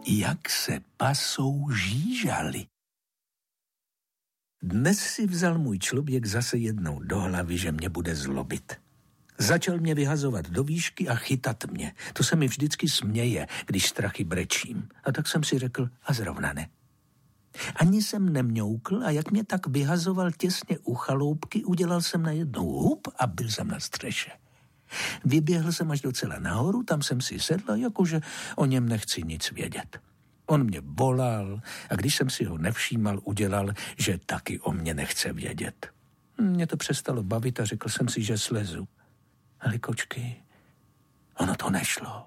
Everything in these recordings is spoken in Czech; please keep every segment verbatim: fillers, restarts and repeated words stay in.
Jak se pasou žížaly. Dnes si vzal můj člověk zase jednou do hlavy, že mě bude zlobit. Začal mě vyhazovat do výšky a chytat mě. To se mi vždycky směje, když strachy brečím. A tak jsem si řekl, a zrovna ne. Ani jsem nemňoukl a jak mě tak vyhazoval těsně u chaloupky, udělal jsem najednou hup a byl jsem na střeše. Vyběhl jsem až docela nahoru, tam jsem si sedl, jakože o něm nechci nic vědět. On mě volal a když jsem si ho nevšímal, udělal, že taky o mě nechce vědět. Mě to přestalo bavit a řekl jsem si, že slezu. Ale kočky, ono to nešlo.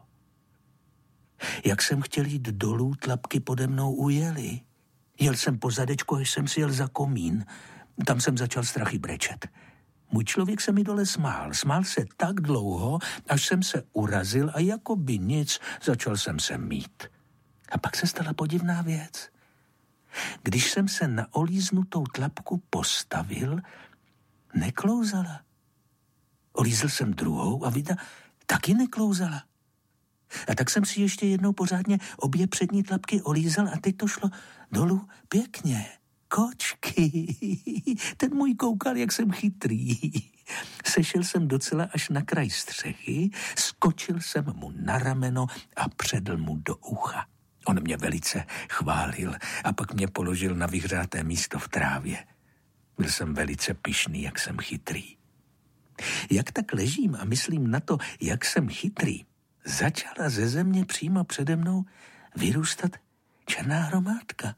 Jak jsem chtěl jít dolů, tlapky pode mnou ujeli. Jel jsem po zadečku, až jsem si jel za komín. Tam jsem začal strachy brečet. Můj člověk se mi dole smál. Smál se tak dlouho, až jsem se urazil a jako by nic začal jsem se mít. A pak se stala podivná věc. Když jsem se na olíznutou tlapku postavil, neklouzala. Olízl jsem druhou a vida taky neklouzala. A tak jsem si ještě jednou pořádně obě přední tlapky olízal a teď to šlo dolů pěkně. Kočky, ten můj koukal, jak jsem chytrý. Sešel jsem docela až na kraj střechy, skočil jsem mu na rameno a předl mu do ucha. On mě velice chválil a pak mě položil na vyhřáté místo v trávě. Byl jsem velice pyšný, jak jsem chytrý. Jak tak ležím a myslím na to, jak jsem chytrý, začala ze země přímo přede mnou vyrůstat černá hromádka.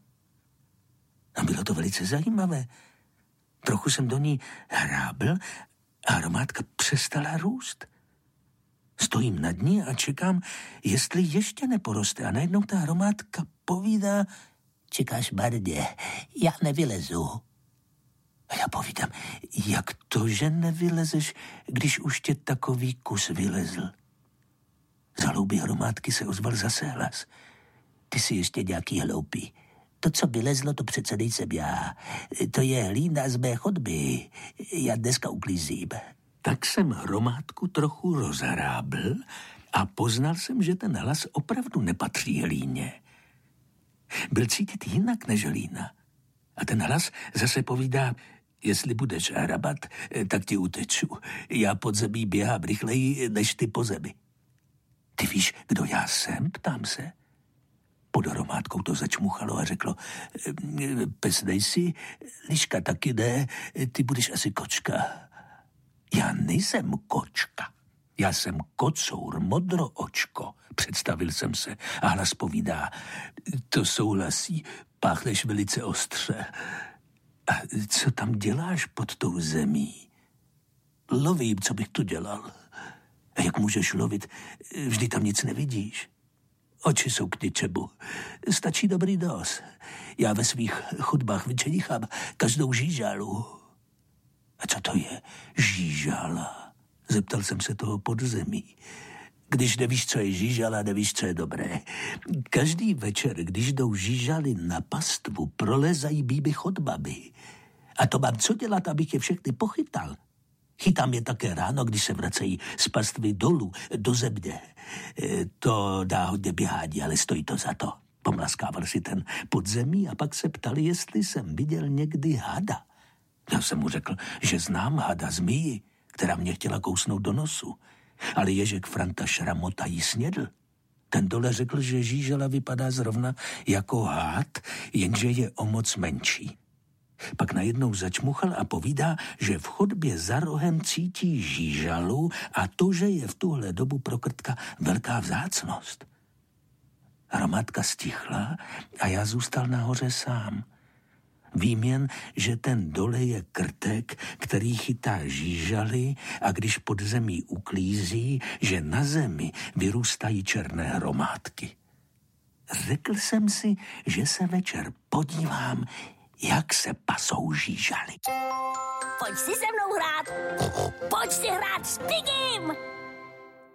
A bylo to velice zajímavé. Trochu jsem do ní hrábl a hromádka přestala růst. Stojím nad ní a čekám, jestli ještě neporoste. A najednou ta hromádka povídá, čekáš marně, já nevylezu. A já povídám, jak to, že nevylezeš, když už tě takový kus vylezl? Z hlouby hromádky se ozval zase hlas. Ty jsi ještě nějaký hloupý. To, co vylezlo, to přece nejsem já. To je hlína z mé chodby. Já dneska uklízím. Tak jsem hromádku trochu rozhrábl a poznal jsem, že ten hlas opravdu nepatří hlíně. Byl cítit jinak než hlína. A ten hlas zase povídá, jestli budeš hrabat, tak ti uteču. Já pod zemí běhám rychleji, než ty po zemi. Ty víš, kdo já jsem? Ptám se. Pod hromádkou to začmuchalo a řeklo, pes nejsi, liška taky ne, ty budeš asi kočka. Já nejsem kočka, já jsem kocour, modroočko, představil jsem se a hlas povídá, to souhlasí, páchneš velice ostře. A co tam děláš pod tou zemí? Lovím, co bych tu dělal. A jak můžeš lovit, vždy tam nic nevidíš. Oči jsou k ničemu. Stačí dobrý nos. Já ve svých chodbách vyčenichám každou žížalu. A co to je žížala? Zeptal jsem se toho podzemí. Když nevíš, co je žížala, nevíš, co je dobré. Každý večer, když jdou žížaly na pastvu, prolezají mými chodbami. A to mám co dělat, abych je všechny pochytal. Chytám je také ráno, když se vracejí z pastvy dolů, do země. To dá hodně běhání, ale stojí to za to. Pomlaskával si ten podzemí a pak se ptali, jestli jsem viděl někdy hada. Já jsem mu řekl, že znám hada zmiji, která mě chtěla kousnout do nosu. Ale Ježek Franta Šramota jí snědl. Ten dole řekl, že žížela vypadá zrovna jako hád, jenže je o moc menší. Pak najednou začmuchal a povídá, že v chodbě za rohem cítí žížalu a to, že je v tuhle dobu pro krtka velká vzácnost. Hromádka stichla a já zůstal nahoře sám. Vím jen, že ten dole je krtek, který chytá žížaly a když pod zemí uklízí, že na zemi vyrůstají černé hromádky. Řekl jsem si, že se večer podívám, jak se pasou žížaly. Pojď si se mnou hrát. Pojď si hrát s Pigim.